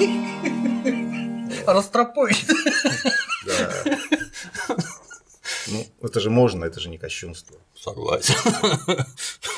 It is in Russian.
Растропой. Да. Ну, это же можно, это же не кощунство. Согласен.